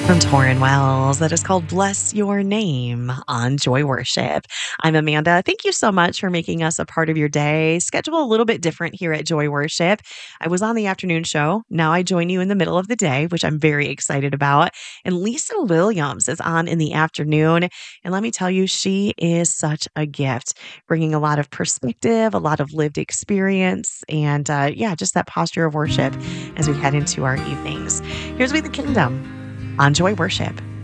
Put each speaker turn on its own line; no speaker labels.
From Torrin Wells that is called Bless Your Name on Joy Worship. I'm Amanda. Thank you so much for making us a part of your day. Schedule a little bit different here at Joy Worship. I was on the afternoon show. Now I join you in the middle of the day, which I'm very excited about. And Lisa Williams is on in the afternoon. And let me tell you, she is such a gift, bringing a lot of perspective, a lot of lived experience, and yeah, just that posture of worship as we head into our evenings. Here's We the Kingdom on Joy Worship.